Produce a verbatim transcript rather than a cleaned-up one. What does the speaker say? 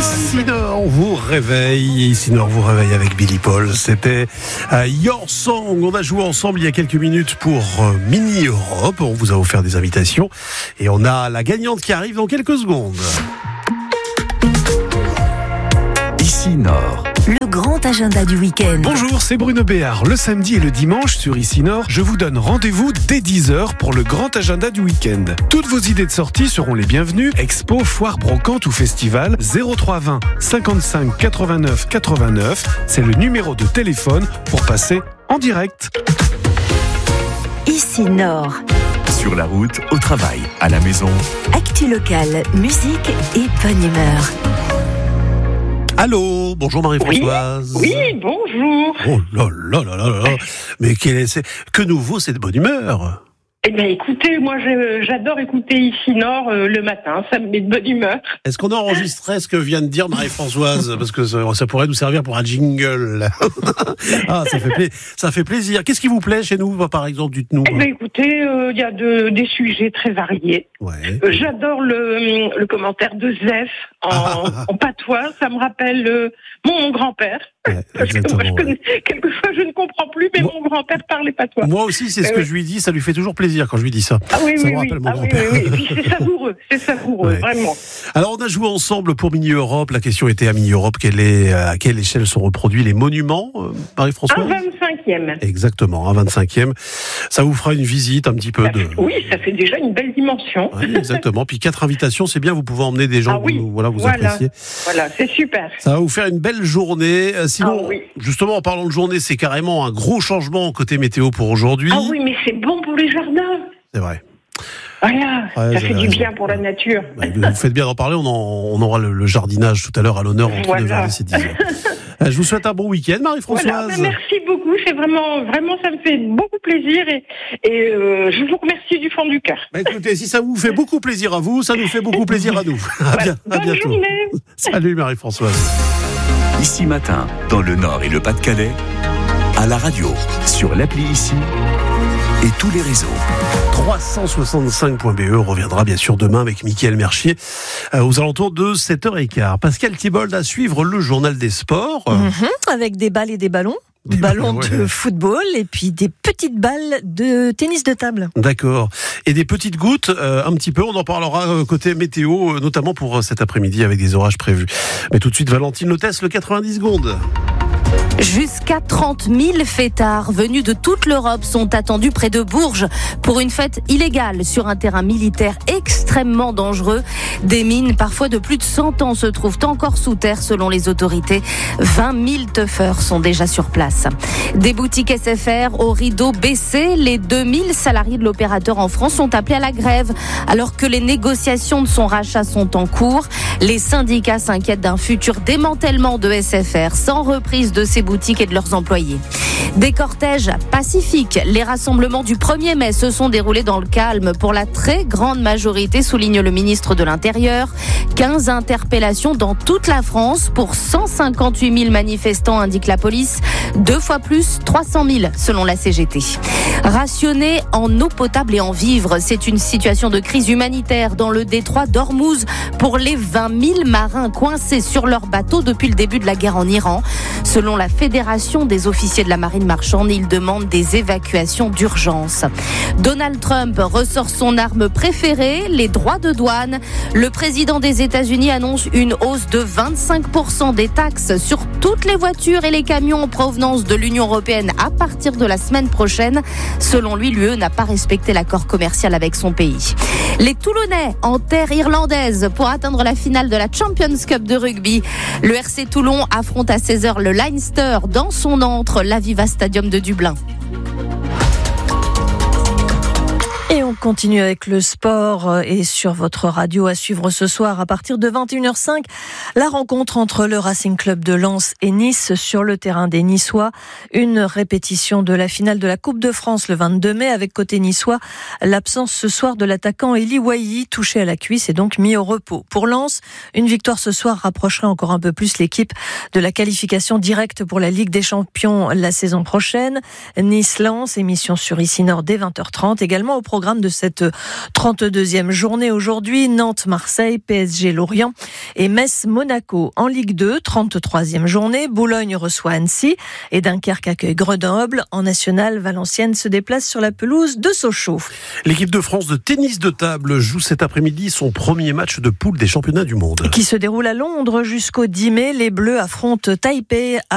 Ici Nord vous réveille, Ici Nord vous réveille avec Billy Paul. C'était euh, Your Song. On a joué ensemble il y a quelques minutes pour euh, Mini Europe. On vous a offert des invitations et on a la gagnante qui arrive dans quelques secondes. Ici Nord. Le grand agenda du week-end. Bonjour, c'est Bruno Béard. Le samedi et le dimanche sur Ici Nord, je vous donne rendez-vous dès dix heures pour le grand agenda du week-end. Toutes vos idées de sortie seront les bienvenues. Expo, foire, brocante ou festival. zéro trois vingt cinquante-cinq quatre-vingt-neuf quatre-vingt-neuf. C'est le numéro de téléphone pour passer en direct. Ici Nord. Sur la route, au travail, à la maison. Actu locale, musique et bonne humeur. Allô, bonjour Marie-Françoise. Oui, oui, bonjour. Oh là là là là là. Mais quel est, c'est, que nouveau, c'est de bonne humeur. Eh bien, écoutez, moi, je, j'adore écouter Ici Nord euh, le matin. Ça me met de bonne humeur. Est-ce qu'on a enregistré ce que vient de dire Marie-Françoise? Parce que ça, ça pourrait nous servir pour un jingle. Ah, ça fait, pla- ça fait plaisir. Qu'est-ce qui vous plaît chez nous, par exemple, dites-nous? Eh bien, écoutez, il euh, y a de, des sujets très variés. Ouais. Euh, j'adore le, le commentaire de Zef en, Ah. en patois. Ça me rappelle euh, mon, mon grand-père. Ouais, Parce que moi, je exactement, connais, quelquefois, je ne comprends plus, mais Moi- mon grand-père parlait patois. Moi aussi, c'est ce Eh que oui. je lui dis. Ça lui fait toujours plaisir quand je lui dis ça. Ah oui, ça oui, me oui. rappelle mon Ah, oui, grand-père. oui, oui. Et puis, c'est savoureux. C'est savoureux, Ouais. vraiment. Alors, on a joué ensemble pour Mini Europe. La question était à Mini Europe. Quelle est, à quelle échelle sont reproduits les monuments, euh, Marie-Françoise? Un vingt-cinquième. Exactement, un vingt-cinquième. Ça vous fera une visite un petit peu Ça de. fait- Oui, ça fait déjà une belle dimension. Ouais, exactement. Puis quatre invitations, c'est bien. Vous pouvez emmener des gens Ah oui, que vous, voilà, vous voilà. appréciez. Voilà, c'est super. Ça va vous faire une belle journée. Euh, Sinon, Ah oui. justement, en parlant de journée, c'est carrément un gros changement côté météo pour aujourd'hui. Ah oui, mais c'est bon pour les jardins. C'est vrai. Voilà, Ouais, ça vous fait avez du raison. bien pour la nature. Bah, vous faites bien d'en parler. On, en- on aura le, le jardinage tout à l'heure à l'honneur entre Voilà. neuf heures dix et dix heures. Euh, Je vous souhaite un bon week-end, Marie-Françoise. Voilà, ben merci beaucoup. C'est vraiment, vraiment, ça me fait beaucoup plaisir et, et euh, je vous remercie du fond du cœur. Bah, écoutez, si ça vous fait beaucoup plaisir à vous, ça nous fait beaucoup plaisir à nous. À, bien- à Bonne bientôt. journée. Salut Marie-Françoise. Ici Matin, dans le Nord et le Pas-de-Calais. À la radio, sur l'appli Ici et tous les réseaux. trois cent soixante-cinq point b e reviendra bien sûr demain avec Mickaël Mercier euh, aux alentours de sept heures quinze. Pascal Thibauld à suivre le journal des sports. Mhm, avec des balles et des ballons. Des Ballons balles, de ouais. football et puis des petites balles de tennis de table. D'accord. Et des petites gouttes, euh, un petit peu. On en parlera euh, côté météo, euh, notamment pour euh, cet après-midi avec des orages prévus. Mais tout de suite, Valentine Lotès, le quatre-vingt-dix secondes. Jusqu'à trente mille fêtards venus de toute l'Europe sont attendus près de Bourges pour une fête illégale sur un terrain militaire extrêmement dangereux. Des mines, parfois de plus de cent ans, se trouvent encore sous terre selon les autorités. vingt mille teufeurs sont déjà sur place. Des boutiques S F R au rideau baissé. Les deux mille salariés de l'opérateur en France sont appelés à la grève alors que les négociations de son rachat sont en cours. Les syndicats s'inquiètent d'un futur démantèlement de S F R sans reprise de ces boutiques et de leurs employés. Des cortèges pacifiques. Les rassemblements du premier mai se sont déroulés dans le calme pour la très grande majorité, souligne le ministre de l'Intérieur. quinze interpellations dans toute la France pour cent cinquante-huit mille manifestants, indique la police. Deux fois plus, trois cent mille selon la C G T. Rationner en eau potable et en vivres, c'est une situation de crise humanitaire dans le détroit d'Ormuz pour les vingt mille marins coincés sur leur bateau depuis le début de la guerre en Iran. Selon la Fédération des officiers de la marine marchande, ils demandent des évacuations d'urgence. Donald Trump ressort son arme préférée, les droits de douane. Le président des États-Unis annonce une hausse de vingt-cinq pour cent des taxes sur toutes les voitures et les camions en provenance de l'Union européenne à partir de la semaine prochaine. Selon lui, l'U E n'a pas respecté l'accord commercial avec son pays. Les Toulonnais en terre irlandaise pour atteindre la finale de la Champions Cup de rugby. Le R C Toulon affronte à seize heures le Leinster dans son antre, l'Aviva Stadium de Dublin. Et on continue avec le sport et sur votre radio à suivre ce soir à partir de vingt et une heures cinq, la rencontre entre le Racing Club de Lens et Nice sur le terrain des Niçois. Une répétition de la finale de la Coupe de France le vingt-deux mai avec côté niçois l'absence ce soir de l'attaquant Eli Wahi, touché à la cuisse et donc mis au repos. Pour Lens, une victoire ce soir rapprocherait encore un peu plus l'équipe de la qualification directe pour la Ligue des Champions la saison prochaine. Nice-Lens, émission sur Ici Nord dès vingt heures trente, également au programme programme de cette trente-deuxième journée aujourd'hui. Nantes-Marseille, P S G-Lorient et Metz-Monaco. En Ligue deux, trente-troisième journée, Boulogne reçoit Annecy et Dunkerque accueille Grenoble. En National, Valenciennes se déplace sur la pelouse de Sochaux. L'équipe de France de tennis de table joue cet après-midi son premier match de poule des championnats du monde. Qui se déroule à Londres jusqu'au dix mai. Les Bleus affrontent Taipei